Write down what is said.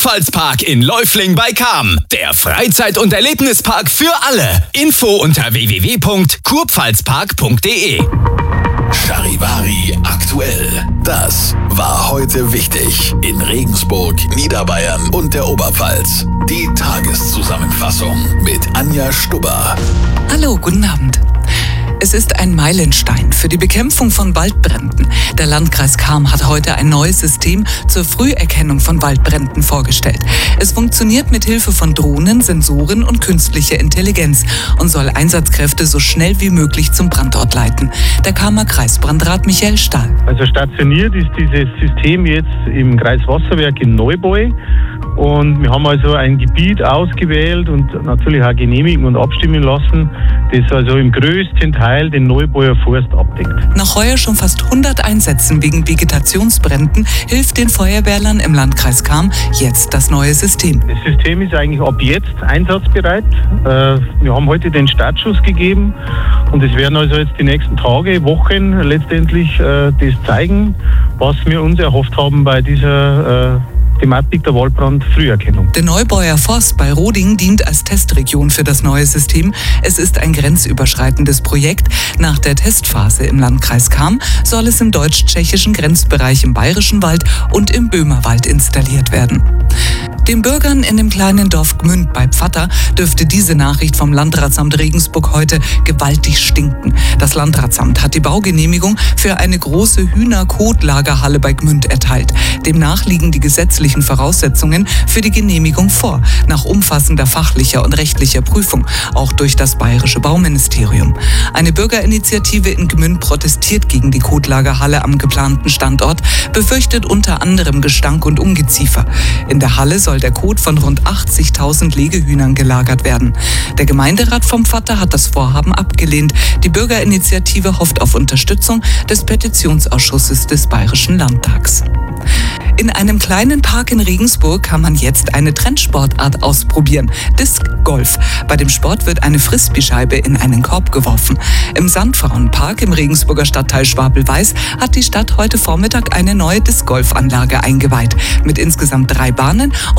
Kurpfalzpark in Läufling bei Cham. Der Freizeit- und Erlebnispark für alle. Info unter www.kurpfalzpark.de. Charivari aktuell. Das war heute wichtig in Regensburg, Niederbayern und der Oberpfalz. Die Tageszusammenfassung mit Anja Stubber. Hallo, guten Abend. Es ist ein Meilenstein für die Bekämpfung von Waldbränden. Der Landkreis Cham hat heute ein neues System zur Früherkennung von Waldbränden vorgestellt. Es funktioniert mit Hilfe von Drohnen, Sensoren und künstlicher Intelligenz und soll Einsatzkräfte so schnell wie möglich zum Brandort leiten. Der Chamer Kreisbrandrat Michael Stahl. Also stationiert ist dieses System jetzt im Kreiswasserwerk in Neubeu. Und wir haben also ein Gebiet ausgewählt und natürlich auch genehmigen und abstimmen lassen, das also im größten Teil den Neubeuer Forst abdeckt. Nach heuer schon fast 100 Einsätzen wegen Vegetationsbränden hilft den Feuerwehrlern im Landkreis Cham jetzt das neue System. Das System ist eigentlich ab jetzt einsatzbereit. Wir haben heute den Startschuss gegeben und es werden also jetzt die nächsten Tage, Wochen letztendlich das zeigen, was wir uns erhofft haben bei dieser Thematik der Waldbrandfrüherkennung. Der Neubeuer Forst bei Roding dient als Testregion für das neue System. Es ist ein grenzüberschreitendes Projekt. Nach der Testphase im Landkreis Cham soll es im deutsch-tschechischen Grenzbereich im Bayerischen Wald und im Böhmerwald installiert werden. Den Bürgern in dem kleinen Dorf Gmünd bei Pfatter dürfte diese Nachricht vom Landratsamt Regensburg heute gewaltig stinken. Das Landratsamt hat die Baugenehmigung für eine große Hühnerkotlagerhalle bei Gmünd erteilt. Demnach liegen die gesetzlichen Voraussetzungen für die Genehmigung vor, nach umfassender fachlicher und rechtlicher Prüfung, auch durch das bayerische Bauministerium. Eine Bürgerinitiative in Gmünd protestiert gegen die Kotlagerhalle am geplanten Standort, befürchtet unter anderem Gestank und Ungeziefer. In der Halle soll der Kot von rund 80.000 Legehühnern gelagert werden. Der Gemeinderat vom Pfatter hat das Vorhaben abgelehnt. Die Bürgerinitiative hofft auf Unterstützung des Petitionsausschusses des Bayerischen Landtags. In einem kleinen Park in Regensburg kann man jetzt eine Trendsportart ausprobieren: Disc Golf. Bei dem Sport wird eine Frisbeescheibe in einen Korb geworfen. Im Sandfrauenpark im Regensburger Stadtteil Schwabel-Weiß hat die Stadt heute Vormittag eine neue Disc-Golf-Anlage eingeweiht mit insgesamt 3 Bahnen